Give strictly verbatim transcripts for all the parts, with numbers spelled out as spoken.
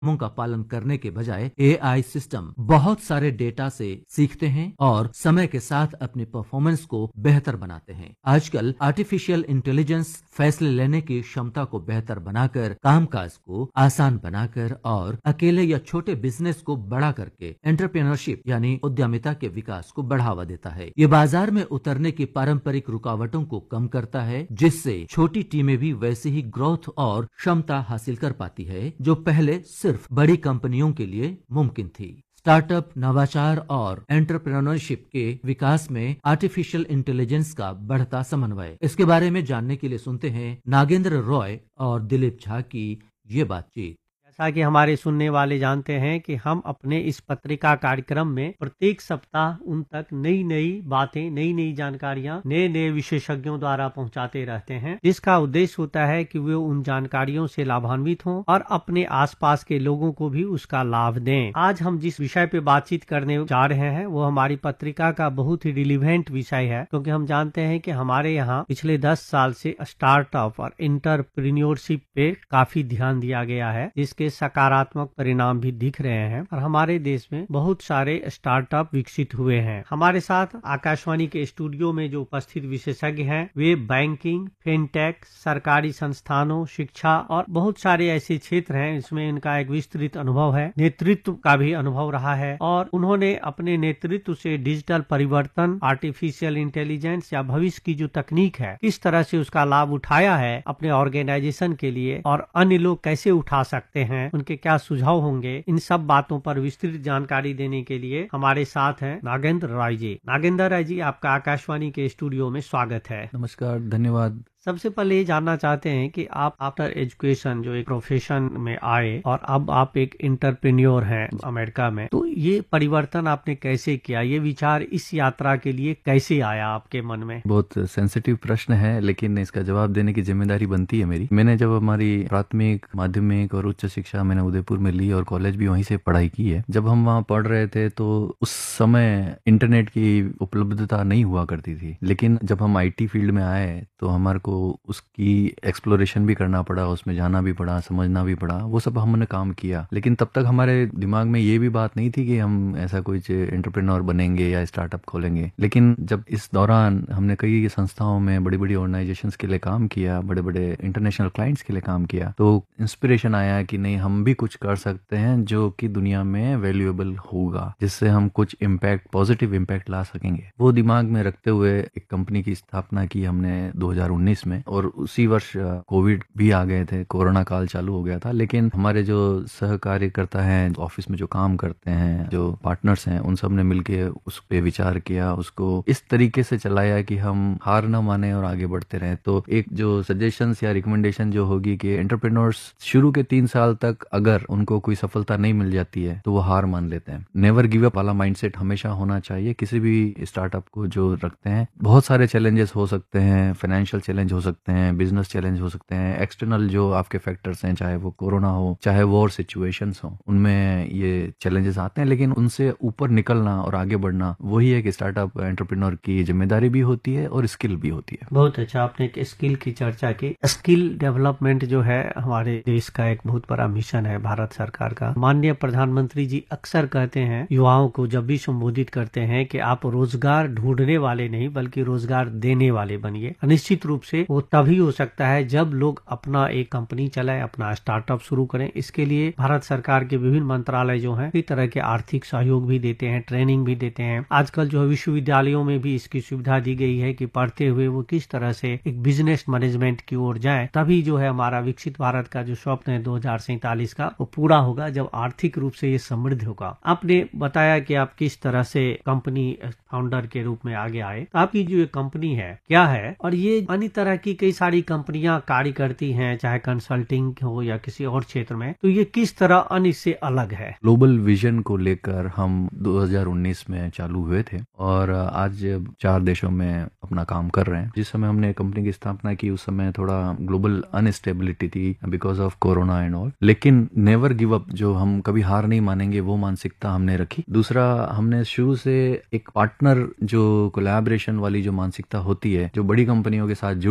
नियमों का पालन करने के बजाय एआई सिस्टम बहुत सारे डेटा से सीखते हैं और समय के साथ अपनी परफॉर्मेंस को बेहतर बनाते हैं। आजकल आर्टिफिशियल इंटेलिजेंस फैसले लेने की क्षमता को बेहतर बनाकर, कामकाज को आसान बनाकर और अकेले या छोटे बिजनेस को बड़ा करके एंटरप्रेन्योरशिप यानी उद्यमिता के विकास को बढ़ावा देता है। ये बाजार में उतरने की पारंपरिक रुकावटों को कम करता है, जिससे छोटी टीमें भी वैसे ही ग्रोथ और क्षमता हासिल कर पाती है जो पहले सिर्फ बड़ी कंपनियों के लिए मुमकिन थी। स्टार्टअप, नवाचार और एंटरप्रेन्योरशिप के विकास में आर्टिफिशियल इंटेलिजेंस का बढ़ता समन्वय, इसके बारे में जानने के लिए सुनते हैं नागेंद्र रॉय और दिलीप झा की ये बातचीत। जैसा कि हमारे सुनने वाले जानते हैं कि हम अपने इस पत्रिका कार्यक्रम में प्रत्येक सप्ताह उन तक नई नई बातें, नई नई जानकारियां नए नए विशेषज्ञों द्वारा पहुंचाते रहते हैं, जिसका उद्देश्य होता है कि वे उन जानकारियों से लाभान्वित हों और अपने आसपास के लोगों को भी उसका लाभ दें। आज हम जिस विषय पे बातचीत करने जा रहे हैं वो हमारी पत्रिका का बहुत ही रिलीवेंट विषय है, क्योंकि हम जानते हैं कि हमारे यहाँ पिछले दस साल से स्टार्टअप और एंटरप्रेन्योरशिप पे काफी ध्यान दिया गया है, जिसके सकारात्मक परिणाम भी दिख रहे हैं और हमारे देश में बहुत सारे स्टार्टअप विकसित हुए हैं। हमारे साथ आकाशवाणी के स्टूडियो में जो उपस्थित विशेषज्ञ हैं वे बैंकिंग, फिनटेक, सरकारी संस्थानों, शिक्षा और बहुत सारे ऐसे क्षेत्र हैं इसमें इनका एक विस्तृत अनुभव है, नेतृत्व का भी अनुभव रहा है और उन्होंने अपने नेतृत्व से डिजिटल परिवर्तन, आर्टिफिशियल इंटेलिजेंस या भविष्य की जो तकनीक है किस तरह से उसका लाभ उठाया है अपने ऑर्गेनाइजेशन के लिए और अन्य लोग कैसे उठा सकते हैं, उनके क्या सुझाव होंगे, इन सब बातों पर विस्तृत जानकारी देने के लिए हमारे साथ हैं नागेंद्र राय जी। नागेंद्र राय जी, आपका आकाशवाणी के स्टूडियो में स्वागत है। नमस्कार, धन्यवाद। सबसे पहले ये जानना चाहते हैं कि आप आफ्टर एजुकेशन जो एक प्रोफेशन में आए और अब आप एक एंटरप्रेन्योर हैं अमेरिका में, तो ये परिवर्तन आपने कैसे किया, ये विचार इस यात्रा के लिए कैसे आया आपके मन में? बहुत सेंसिटिव प्रश्न है, लेकिन इसका जवाब देने की जिम्मेदारी बनती है मेरी। मैंने जब हमारी प्राथमिक, माध्यमिक और उच्च शिक्षा मैंने उदयपुर में ली और कॉलेज भी वहीं से पढ़ाई की है। जब हम वहाँ पढ़ रहे थे तो उस समय इंटरनेट की उपलब्धता नहीं हुआ करती थी, लेकिन जब हम आईटी फील्ड में आए तो हमारे को उसकी एक्सप्लोरेशन भी करना पड़ा, उसमें जाना भी पड़ा, समझना भी पड़ा, वो सब हमने काम किया। लेकिन तब तक हमारे दिमाग में ये भी बात नहीं थी कि हम ऐसा कुछ एंटरप्रेन्योर बनेंगे या स्टार्टअप खोलेंगे। लेकिन जब इस दौरान हमने कई संस्थाओं में, बड़ी बड़ी ऑर्गेनाइजेशंस के लिए काम किया, बड़े बड़े इंटरनेशनल क्लाइंट्स के लिए काम किया, तो इंस्पिरेशन आया कि नहीं, हम भी कुछ कर सकते हैं जो कि दुनिया में वैल्यूएबल होगा, जिससे हम कुछ इम्पैक्ट, पॉजिटिव इम्पैक्ट ला सकेंगे। वो दिमाग में रखते हुए एक कंपनी की स्थापना की हमने दो हज़ार उन्नीस में, और उसी वर्ष कोविड भी आ गए थे, कोरोना काल चालू हो गया था। लेकिन हमारे जो सहकार्यकर्ता हैं, ऑफिस में जो काम करते हैं, जो पार्टनर्स हैं, उन सब ने मिलके उस पे विचार किया, उसको इस तरीके से चलाया कि हम हार न माने और आगे बढ़ते रहें। तो एक जो सजेशंस या रिकमेंडेशन जो होगी कि एंटरप्रेन्योर्स शुरू के तीन साल तक अगर उनको कोई सफलता नहीं मिल जाती है तो वो हार मान लेते हैं। नेवर गिव अप वाला माइंडसेट हमेशा होना चाहिए किसी भी स्टार्टअप को जो रखते हैं। बहुत सारे चैलेंजेस हो सकते हैं, फाइनेंशियल चैलेंज हो सकते हैं, बिजनेस चैलेंज हो सकते हैं, एक्सटर्नल जो आपके फैक्टर्स हैं, चाहे वो कोरोना हो, चाहे वॉर सिचुएशंस हो, उनमें ये चैलेंजेस आते हैं। लेकिन उनसे ऊपर निकलना और आगे बढ़ना, वही एक स्टार्टअप एंटरप्रेन्योर की जिम्मेदारी भी होती है और स्किल भी होती है। बहुत अच्छा, आपने एक स्किल की चर्चा की। स्किल डेवलपमेंट जो है हमारे देश का एक बहुत बड़ा मिशन है, भारत सरकार का। माननीय प्रधानमंत्री जी अक्सर कहते हैं, युवाओं को जब भी संबोधित करते हैं कि आप रोजगार ढूंढने वाले नहीं बल्कि रोजगार देने वाले बनिए। निश्चित रूप से वो तभी हो सकता है जब लोग अपना एक कंपनी चलाए, अपना स्टार्टअप शुरू करें। इसके लिए भारत सरकार के विभिन्न मंत्रालय जो हैं कई तरह के आर्थिक सहयोग भी देते हैं, ट्रेनिंग भी देते हैं। आजकल जो है विश्वविद्यालयों में भी इसकी सुविधा दी गई है कि पढ़ते हुए वो किस तरह से एक बिजनेस मैनेजमेंट की ओर जाए, तभी जो है हमारा विकसित भारत का जो स्वप्न है दो हजार सैंतालीस का, वो पूरा होगा जब आर्थिक रूप से ये समृद्ध होगा। आपने बताया कि आप किस तरह से कंपनी फाउंडर के रूप में आगे आए। तो आपकी जो ये कंपनी है क्या है, और ये अन्य तरह की कई सारी कंपनियां कार्य करती हैं, चाहे कंसल्टिंग हो या किसी और क्षेत्र में, तो ये किस तरह अन्य से अलग है? ग्लोबल विजन को लेकर हम दो हज़ार उन्नीस में चालू हुए थे और आज चार देशों में अपना काम कर रहे हैं। जिस समय हमने कंपनी की स्थापना की उस समय थोड़ा ग्लोबल अनस्टेबिलिटी थी because of corona and all, लेकिन नेवर गिव अप, जो हम कभी हार नहीं मानेंगे, वो मानसिकता हमने रखी। दूसरा, हमने शुरू से एक पार्टनर जो कोलैबोरेशन वाली जो मानसिकता होती है, जो बड़ी कंपनियों के साथ जुड़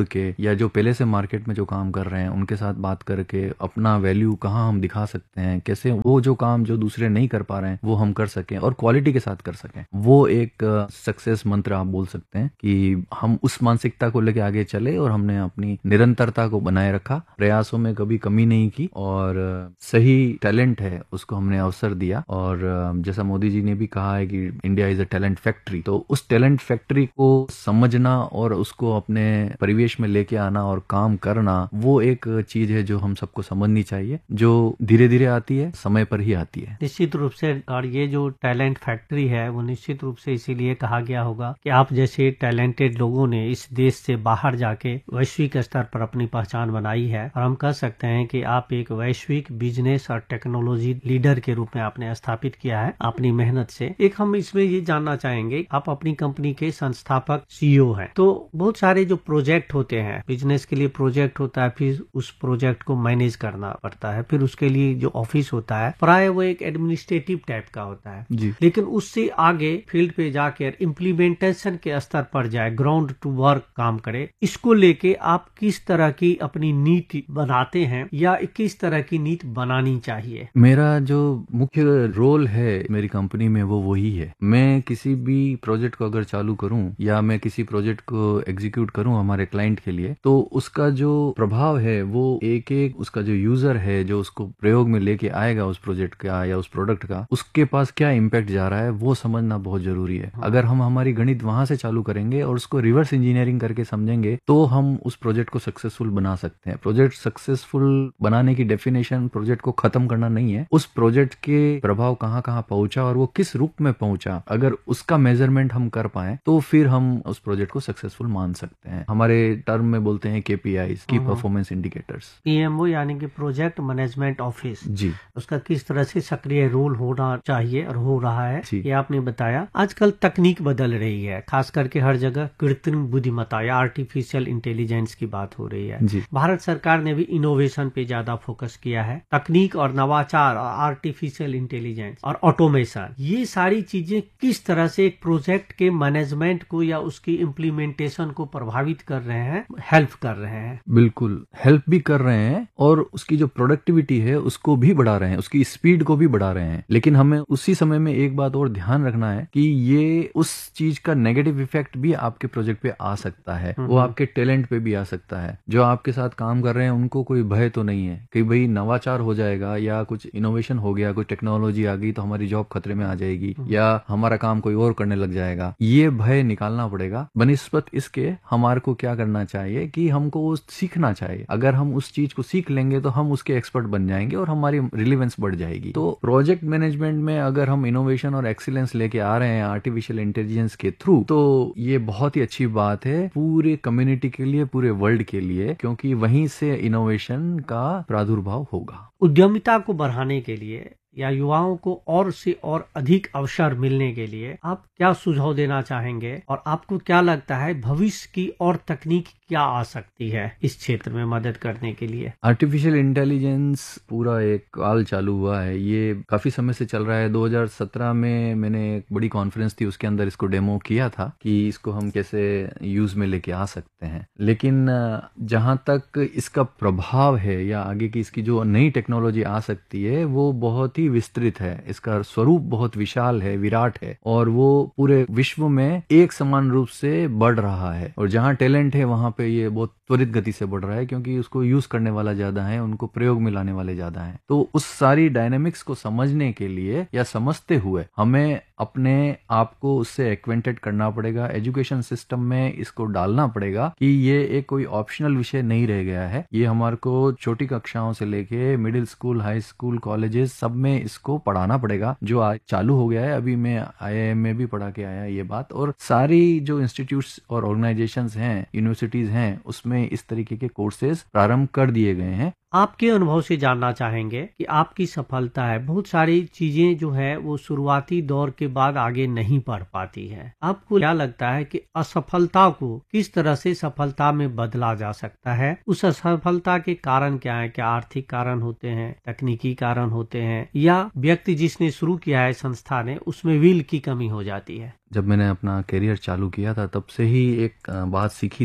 जोड़ के, या जो पहले से मार्केट में जो काम कर रहे हैं उनके साथ बात करके अपना वैल्यू कहाँ हम दिखा सकते हैं, कैसे वो जो काम जो दूसरे नहीं कर पा रहे हैं वो हम कर सकें और क्वालिटी के साथ कर सकें। वो एक सक्सेस मंत्र आप बोल सकते हैं कि हम उस मानसिकता को लेके आगे चले और हमने अपनी निरंतरता को बनाए रखा, प्रयासों में कभी कमी नहीं की और सही टैलेंट है उसको हमने अवसर दिया। और जैसा मोदी जी ने भी कहा है कि India is a talent factory, तो उस टैलेंट फैक्ट्री को समझना और उसको अपने परिवेश में लेके आना और काम करना, वो एक चीज है जो हम सबको समझनी चाहिए, जो धीरे धीरे आती है, समय पर ही आती है। निश्चित रूप से। और ये जो टैलेंट फैक्ट्री है वो निश्चित रूप से इसीलिए कहा गया होगा कि आप जैसे टैलेंटेड लोगों ने इस देश से बाहर जाके वैश्विक स्तर पर अपनी पहचान बनाई है, और हम कह सकते हैं कि आप एक वैश्विक बिजनेस और टेक्नोलॉजी लीडर के रूप में आपने स्थापित किया है अपनी मेहनत से। एक हम इसमें ये जानना चाहेंगे, आप अपनी कंपनी के संस्थापक सीईओ हैं, तो बहुत सारे जो प्रोजेक्ट होते हैं बिजनेस के लिए प्रोजेक्ट होता है, फिर उस प्रोजेक्ट को मैनेज करना पड़ता है, फिर उसके लिए जो ऑफिस होता है प्राय वो एक एडमिनिस्ट्रेटिव टाइप का होता है जी। लेकिन उससे आगे फील्ड पे जाकर इम्प्लीमेंटेशन के स्तर पर जाए, ग्राउंड टू वर्क काम करे, इसको लेके आप किस तरह की अपनी नीति बनाते हैं या किस तरह की नीति बनानी चाहिए? मेरा जो मुख्य रोल है मेरी कंपनी में वो वही है। मैं किसी भी प्रोजेक्ट को अगर चालू करूं या मैं किसी प्रोजेक्ट को एग्जीक्यूट करूं हमारे क्लाइंट के लिए, तो उसका जो प्रभाव है वो एक एक उसका जो यूजर है जो उसको प्रयोग में लेके आएगा उस प्रोजेक्ट का या उस प्रोडक्ट का, उसके पास क्या इम्पैक्ट जा रहा है वो समझना बहुत जरूरी है। अगर हम हमारी गणित वहां से चालू करेंगे और उसको रिवर्स इंजीनियरिंग करके समझेंगे तो हम उस प्रोजेक्ट को सक्सेसफुल बना सकते हैं। प्रोजेक्ट सक्सेसफुल बनाने की डेफिनेशन प्रोजेक्ट को खत्म करना नहीं है, उस प्रोजेक्ट के प्रभाव कहाँ कहाँ पहुंचा और वो किस रूप में पहुंचा, अगर उसका मेजरमेंट हम कर पाए तो फिर हम उस प्रोजेक्ट को सक्सेसफुल मान सकते हैं। हमारे टर्म में बोलते हैं केपीआईज, की परफॉर्मेंस इंडिकेटर्स। पीएमओ यानी कि प्रोजेक्ट मैनेजमेंट ऑफिस जी, उसका किस तरह से सक्रिय रोल होना चाहिए और हो रहा है जी। ये आपने बताया। आजकल तकनीक बदल रही है, खास करके हर जगह कृत्रिम बुद्धिमत्ता या आर्टिफिशियल इंटेलिजेंस की बात हो रही है। जी। भारत सरकार ने भी इनोवेशन पे ज्यादा फोकस किया है। तकनीक और नवाचार और आर्टिफिशियल इंटेलिजेंस और ऑटोमेशन, ये सारी चीजें किस तरह से एक प्रोजेक्ट के मैनेजमेंट को या उसकी इम्प्लीमेंटेशन को प्रभावित कर रहे हैं, हेल्प कर रहे हैं? बिल्कुल हेल्प भी कर रहे हैं और उसकी जो प्रोडक्टिविटी है उसको भी बढ़ा रहे हैं, उसकी स्पीड को भी बढ़ा रहे हैं। लेकिन हमें उसी समय में एक बात और ध्यान रखना है कि ये उस चीज का नेगेटिव इफेक्ट भी आपके प्रोजेक्ट पे आ सकता है, वो आपके टैलेंट पे भी आ सकता है। जो आपके साथ काम कर रहे हैं उनको कोई भय तो नहीं है कि भाई नवाचार हो जाएगा या कुछ इनोवेशन हो गया, कुछ टेक्नोलॉजी आ गई तो हमारी जॉब खतरे में आ जाएगी या हमारा काम कोई और करने लग जाएगा। ये भय निकालना पड़ेगा। बनिस्बत इसके हमारे को क्या करना चाहिए कि हमको वो सीखना चाहिए। अगर हम उस चीज को सीख लेंगे तो हम उसके एक्सपर्ट बन जाएंगे और हमारी रिलेवेंस बढ़ जाएगी। तो प्रोजेक्ट मैनेजमेंट में अगर हम इनोवेशन और एक्सीलेंस लेके आ रहे हैं आर्टिफिशियल इंटेलिजेंस के थ्रू, तो ये बहुत ही अच्छी बात है पूरे कम्युनिटी के लिए, पूरे वर्ल्ड के लिए, क्योंकि वहीं से इनोवेशन का प्रादुर्भाव होगा। उद्यमिता को बढ़ाने के लिए या युवाओं को और से और अधिक अवसर मिलने के लिए आप क्या सुझाव देना चाहेंगे, और आपको क्या लगता है भविष्य की और तकनीक क्या आ सकती है इस क्षेत्र में मदद करने के लिए? आर्टिफिशियल इंटेलिजेंस पूरा एक काल चालू हुआ है, ये काफी समय से चल रहा है। दो हज़ार सत्रह में मैंने एक बड़ी कॉन्फ्रेंस थी, उसके अंदर इसको डेमो किया था कि इसको हम कैसे यूज में लेके आ सकते हैं। लेकिन जहां तक इसका प्रभाव है या आगे की इसकी जो नई टेक्नोलॉजी आ सकती है वो बहुत ही विस्तृत है। इसका स्वरूप बहुत विशाल है, विराट है, और वो पूरे विश्व में एक समान रूप से बढ़ रहा है। और जहां टैलेंट है वहां पे ये बहुत त्वरित गति से बढ़ रहा है, क्योंकि उसको यूज करने वाला ज्यादा है, उनको प्रयोग में लाने वाले ज्यादा हैं। तो उस सारी डायनेमिक्स को समझने के लिए या समझते हुए हमें अपने आप को उससे एक्वेंटेड करना पड़ेगा। एजुकेशन सिस्टम में इसको डालना पड़ेगा कि ये एक कोई ऑप्शनल विषय नहीं रह गया है। ये हमारे को छोटी कक्षाओं से लेके middle school, high school, colleges सब में इसको पढ़ाना पड़ेगा, जो आज चालू हो गया है। अभी मैं आई आई एम में भी पढ़ा के आया ये बात, और सारी जो इंस्टीट्यूट्स और ऑर्गेनाइजेशंस हैं, यूनिवर्सिटीज हैं, उसमें इस तरीके के कोर्सेज प्रारंभ कर दिए गए हैं। आपके अनुभव से जानना चाहेंगे कि आपकी सफलता है, बहुत सारी चीजें जो है वो शुरुआती दौर के बाद आगे नहीं बढ़ पाती है। आपको क्या लगता है कि असफलता को किस तरह से सफलता में बदला जा सकता है? उस असफलता के कारण क्या है? क्या आर्थिक कारण होते हैं, तकनीकी कारण होते हैं, या व्यक्ति जिसने शुरू किया है संस्था ने उसमें विल की कमी हो जाती है? जब मैंने अपना करियर चालू किया था तब से ही एक बात सीखी थी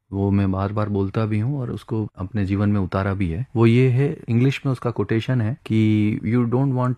वो मैं बार बार बोलता भी हूँ और उसको अपने जीवन में उतारा भी है। वो ये है, इंग्लिश में उसका कोटेशन है कि यू डोंट वांट